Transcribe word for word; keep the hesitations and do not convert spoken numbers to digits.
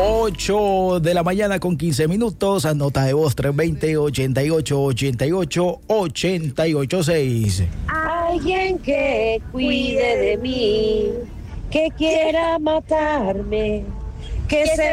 ocho de la mañana con quince minutos. Nota de voz tres dos cero, ochenta y ocho, ochenta y ocho, ochenta y ocho seis. Alguien que cuide de mí, que quiera matarme, que se